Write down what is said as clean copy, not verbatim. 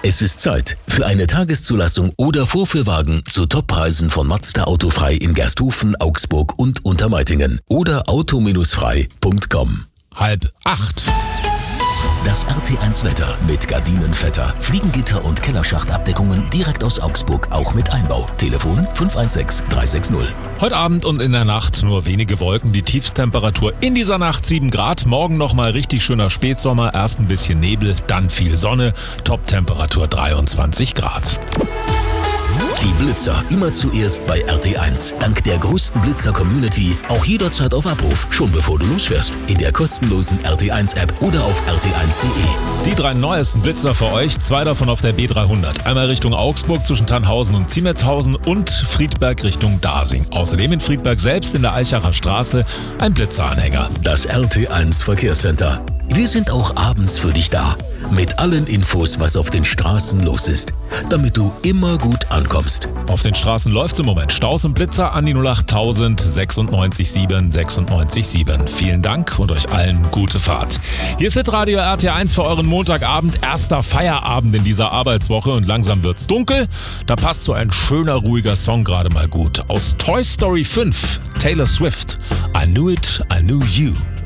Es ist Zeit für eine Tageszulassung oder Vorführwagen zu Toppreisen von Mazda Autofrei in Gersthofen, Augsburg und Untermeitingen oder auto-frei.com. 7:30. Das RT1 Wetter mit Gardinenvetter, Fliegengitter und Kellerschachtabdeckungen direkt aus Augsburg, auch mit Einbau. Telefon 516 360. Heute Abend und in der Nacht nur wenige Wolken, die Tiefstemperatur in dieser Nacht 7 Grad. Morgen nochmal richtig schöner Spätsommer, erst ein bisschen Nebel, dann viel Sonne, Toptemperatur 23 Grad. Die Blitzer immer zuerst bei RT1. Dank der größten Blitzer-Community auch jederzeit auf Abruf, schon bevor du losfährst. In der kostenlosen RT1-App oder auf rt1.de. Die 3 neuesten Blitzer für euch, 2 davon auf der B300. Einmal Richtung Augsburg zwischen Tannhausen und Ziemetzhausen und Friedberg Richtung Dasing. Außerdem in Friedberg selbst in der Eichacher Straße ein Blitzeranhänger. Das RT1 Verkehrscenter. Wir sind auch abends für dich da. Mit allen Infos, was auf den Straßen los ist. Damit du immer gut ankommst. Auf den Straßen läuft's im Moment. Staus und Blitzer an die 08000 96 7 96 7. Vielen Dank und euch allen gute Fahrt. Hier ist Hitradio RT1 für euren Montagabend. Erster Feierabend in dieser Arbeitswoche und langsam wird's dunkel. Da passt so ein schöner, ruhiger Song gerade mal gut. Aus Toy Story 5, Taylor Swift. I Knew It, I Knew You.